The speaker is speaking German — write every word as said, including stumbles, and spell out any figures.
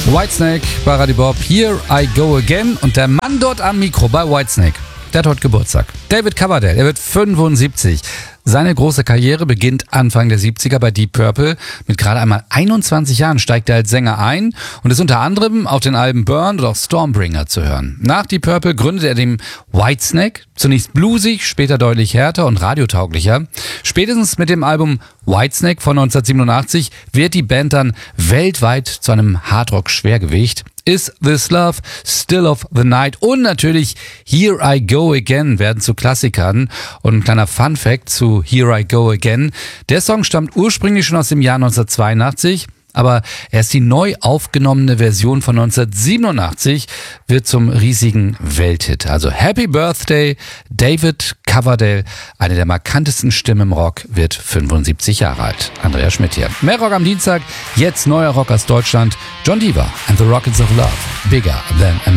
Whitesnake bei Radio Bob, Here I Go Again. Und der Mann dort am Mikro bei Whitesnake, der hat heute Geburtstag. David Coverdale, er wird fünfundsiebzig. Seine große Karriere beginnt Anfang der siebziger bei Deep Purple. Mit gerade einmal einundzwanzig Jahren steigt er als Sänger ein und ist unter anderem auf den Alben Burned oder auch Stormbringer zu hören. Nach Deep Purple gründet er den Whitesnake, zunächst bluesig, später deutlich härter und radiotauglicher. Spätestens mit dem Album Whitesnake von neunzehnhundertsiebenundachtzig wird die Band dann weltweit zu einem Hardrock-Schwergewicht. Is This Love, Still of the Night und natürlich Here I Go Again werden zu Klassikern. Und ein kleiner Fun-Fact zu Here I Go Again. Der Song stammt ursprünglich schon aus dem Jahr neunzehnhundertzweiundachtzig, aber erst die neu aufgenommene Version von neunzehnhundertsiebenundachtzig wird zum riesigen Welthit. Also Happy Birthday, David Coverdale, eine der markantesten Stimmen im Rock, wird fünfundsiebzig Jahre alt. Andreas Schmidt hier. Mehr Rock am Dienstag, jetzt neuer Rock aus Deutschland. John Deaver and the Rockets of Love, Bigger Than a